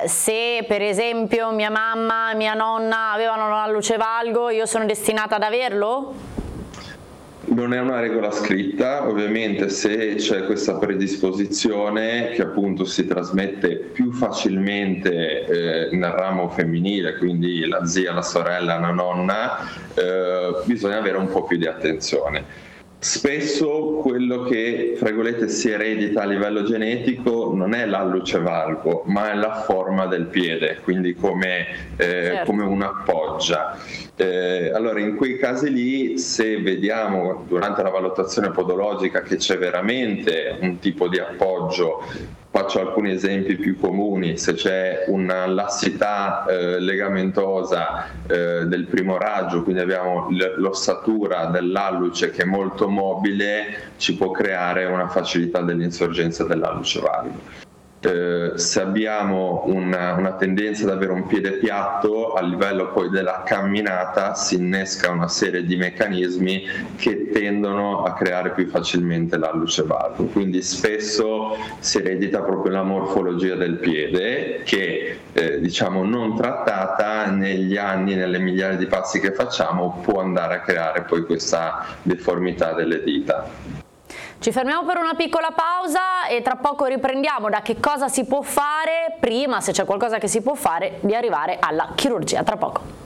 se per esempio mia mamma e mia nonna avevano l'alluce valgo, io sono destinata ad averlo? Non è una regola scritta, ovviamente se c'è questa predisposizione che appunto si trasmette più facilmente nel ramo femminile, quindi la zia, la sorella, la nonna, bisogna avere un po' più di attenzione. Spesso quello che, fra virgolette, si eredita a livello genetico non è l'alluce valgo, ma è la forma del piede, quindi come un'appoggia. Allora in quei casi lì, se vediamo durante la valutazione podologica che c'è veramente un tipo di appoggio, faccio alcuni esempi più comuni: se c'è una lassità legamentosa del primo raggio, quindi abbiamo l'ossatura dell'alluce che è molto mobile, ci può creare una facilità dell'insorgenza dell'alluce valgo. Se abbiamo una tendenza ad avere un piede piatto, a livello poi della camminata si innesca una serie di meccanismi che tendono a creare più facilmente l'alluce valgo. Quindi spesso si eredita proprio la morfologia del piede che diciamo non trattata negli anni, nelle migliaia di passi che facciamo, può andare a creare poi questa deformità delle dita. Ci fermiamo per una piccola pausa e tra poco riprendiamo da che cosa si può fare prima, se c'è qualcosa che si può fare, di arrivare alla chirurgia. Tra poco.